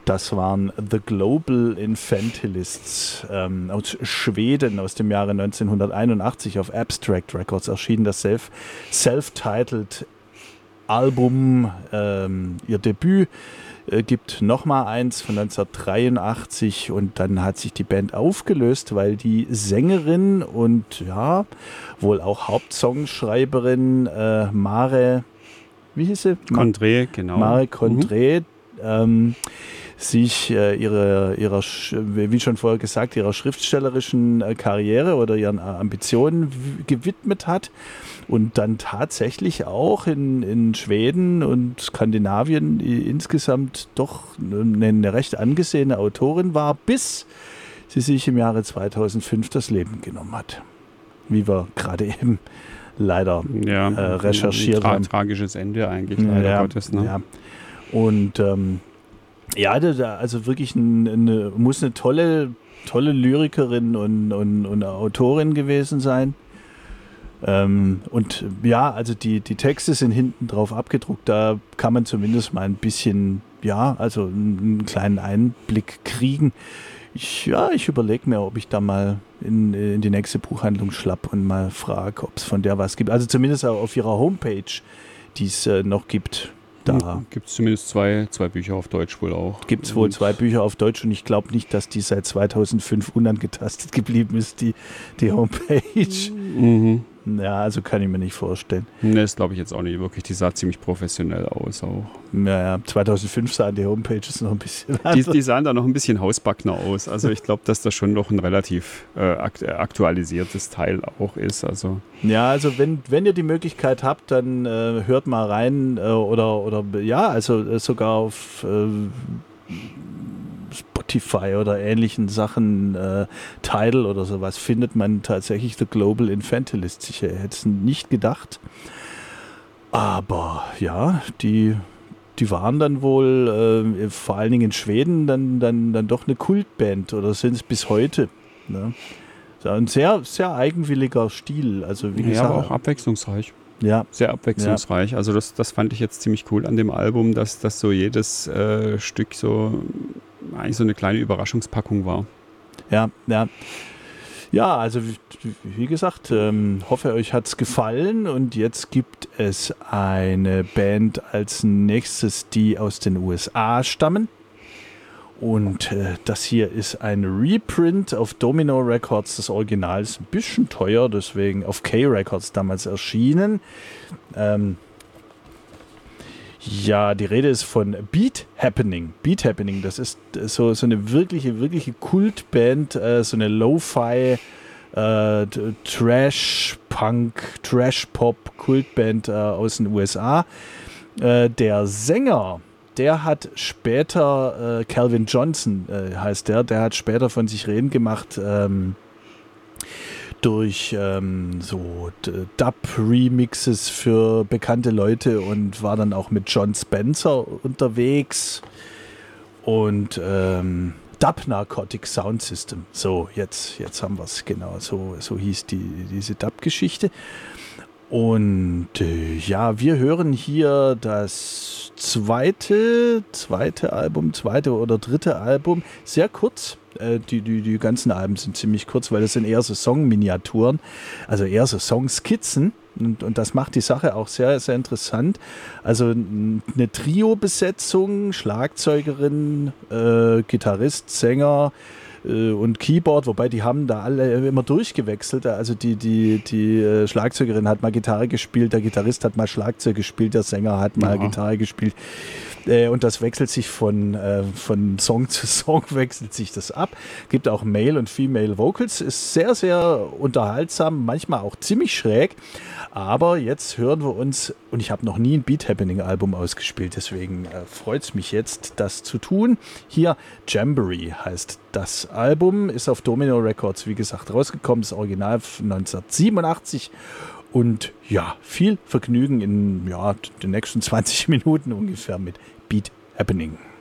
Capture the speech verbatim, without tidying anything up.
Das waren The Global Infantilists ähm, aus Schweden aus dem Jahre neunzehnhunderteinundachtzig auf Abstract Records erschienen, das Self- Self-Titled Album, ähm, ihr Debüt. Äh, gibt nochmal eins von neunzehnhundertdreiundachtzig und dann hat sich die Band aufgelöst, weil die Sängerin und ja, wohl auch Hauptsongschreiberin äh, Mare, wie hieß sie? Condré, genau. Mare Condré, mhm. ähm, sich äh, ihre, ihrer, wie schon vorher gesagt, ihrer schriftstellerischen äh, Karriere oder ihren Ambitionen w- gewidmet hat und dann tatsächlich auch in, in Schweden und Skandinavien insgesamt doch eine, eine recht angesehene Autorin war, bis sie sich im Jahre zweitausendfünf das Leben genommen hat. Wie wir gerade eben leider ja, äh, recherchiert tra- haben. Tragisches Ende eigentlich, leider ja, Gottes. Ne? Ja. Und ähm, ja, also wirklich eine, eine, muss eine tolle, tolle Lyrikerin und, und, und Autorin gewesen sein. Ähm, und ja, also die, die Texte sind hinten drauf abgedruckt, da kann man zumindest mal ein bisschen, ja, also einen, einen kleinen Einblick kriegen. Ich, ja, ich überlege mir, ob ich da mal in, in die nächste Buchhandlung schlapp und mal frage, ob es von der was gibt. Also zumindest auch auf ihrer Homepage, die es äh, noch gibt. Da gibt es zumindest zwei, zwei Bücher auf Deutsch wohl auch. Gibt es wohl zwei Bücher auf Deutsch und ich glaube nicht, dass die seit zweitausendfünf unangetastet geblieben ist, die, die Homepage. Mhm. Ja, also kann ich mir nicht vorstellen. Ne, das glaube ich jetzt auch nicht wirklich. Die sah ziemlich professionell aus auch. Ja, ja. zweitausendfünf sahen die Homepages noch ein bisschen Die, die sahen da noch ein bisschen hausbackner aus. Also ich glaube, dass das schon noch ein relativ äh, aktualisiertes Teil auch ist. Also. Ja, also wenn, wenn ihr die Möglichkeit habt, dann äh, hört mal rein äh, oder, oder ja, also äh, sogar auf äh, Spotify oder ähnlichen Sachen, äh, Tidal oder sowas, findet man tatsächlich The Global Infantilist. Ich hätte es nicht gedacht. Aber ja, die, die waren dann wohl, äh, vor allen Dingen in Schweden, dann, dann, dann doch eine Kultband oder sind es bis heute. Ne? Ein sehr, sehr eigenwilliger Stil. Also wie ja, gesagt, aber auch abwechslungsreich. Ja. Sehr abwechslungsreich. Ja. Also das, das fand ich jetzt ziemlich cool an dem Album, dass das so jedes äh, Stück so eigentlich so eine kleine Überraschungspackung war. Ja, ja. Ja, also wie, wie gesagt, ähm, hoffe euch hat es gefallen und jetzt gibt es eine Band als nächstes, die aus den U S A stammen. Und äh, das hier ist ein Reprint auf Domino Records. Das Original ist ein bisschen teuer, deswegen auf K-Records damals erschienen. Ähm, ja, die Rede ist von Beat Happening. Beat Happening, das ist so, so eine wirkliche, wirkliche Kultband, äh, so eine Lo-Fi, äh, Trash-Punk, Trash-Pop-Kultband äh, aus den U S A. Äh, der Sänger, der hat später, äh, Calvin Johnson äh, heißt der, der hat später von sich reden gemacht, ähm, durch ähm, so Dub-Remixes für bekannte Leute und war dann auch mit John Spencer unterwegs und ähm, Dub Narcotic Sound System. So, jetzt, jetzt haben wir es, genau, so, so hieß die, diese Dub-Geschichte. Und äh, ja, wir hören hier das zweite, zweite Album, zweite oder dritte Album, sehr kurz. Äh, die, die, die ganzen Alben sind ziemlich kurz, weil das sind eher so Songminiaturen, also eher so Songskizzen. Und, und das macht die Sache auch sehr, sehr interessant. Also eine Trio-Besetzung, Schlagzeugerin, äh, Gitarrist, Sänger, und Keyboard, wobei die haben da alle immer durchgewechselt. Also die, die, die Schlagzeugerin hat mal Gitarre gespielt, der Gitarrist hat mal Schlagzeug gespielt, der Sänger hat mal ja. Gitarre gespielt. Und das wechselt sich von, von Song zu Song, wechselt sich das ab. Gibt auch Male und Female Vocals, ist sehr, sehr unterhaltsam, manchmal auch ziemlich schräg. Aber jetzt hören wir uns, und ich habe noch nie ein Beat Happening Album ausgespielt, deswegen äh, freut es mich jetzt, das zu tun. Hier Jamboree heißt das Album, ist auf Domino Records, wie gesagt, rausgekommen, das Original neunzehnhundertsiebenundachtzig. Und ja, viel Vergnügen in ja, den nächsten zwanzig Minuten ungefähr mit Beat Happening.